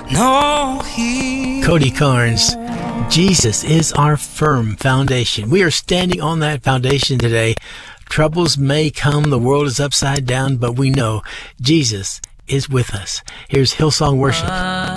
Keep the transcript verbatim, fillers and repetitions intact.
No, he. Cody Carnes, Jesus is our firm foundation. We are standing on that foundation today. Troubles may come, the world is upside down, but we know Jesus is with us. Here's Hillsong Worship.